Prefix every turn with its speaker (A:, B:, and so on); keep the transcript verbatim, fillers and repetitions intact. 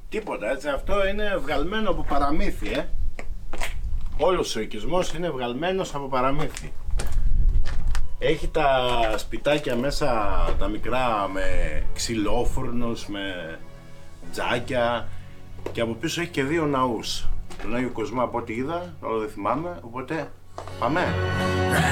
A: Τίποτα, έτσι, αυτό είναι βγαλμένο από παραμύθι, ε. Όλος ο οικισμός είναι βγαλμένος από παραμύθι. Έχει τα σπιτάκια μέσα, τα μικρά, με ξυλόφουρνους, με τζάκια, και από πίσω έχει και δύο ναούς. Τον Άγιο Κοσμά από ό,τι είδα, αλλά δεν θυμάμαι, οπότε πάμε.